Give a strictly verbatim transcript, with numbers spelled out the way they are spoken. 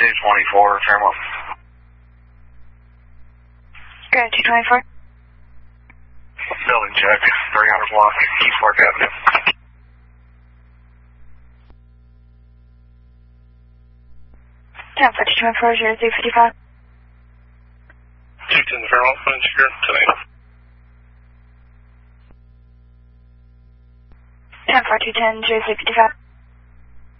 two twenty-four, Fairmont. Go two twenty-four. Building check, three hundred block, East Park Avenue. ten for two twenty-four, zero three fifty-five. two ten Fairmont, phone secure, tonight. ten for two ten, zero three fifty-five.